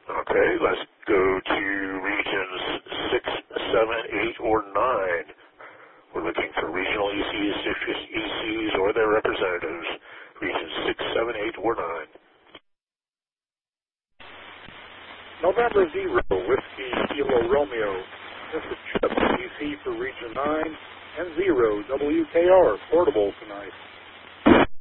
Okay, let's go to regions 6, 7, 8, or 9. We're looking for regional ECs or their representatives. Regions 6, 7, 8, or 9. November 0, Whiskey Kilo Romeo. This is Chip, EC for Region 9, and 0, WKR, portable tonight.